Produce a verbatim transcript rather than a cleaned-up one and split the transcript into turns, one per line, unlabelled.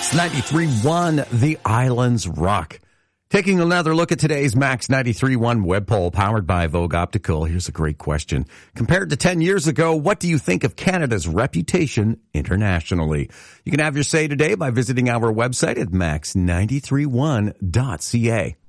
Max ninety-three point one, The Islands Rock. Taking another look at today's Max ninety-three point one web poll powered by Vogue Optical. Here's a great question. Compared to ten years ago, what do you think of Canada's reputation internationally? You can have your say today by visiting our website at max nine three one dot c a.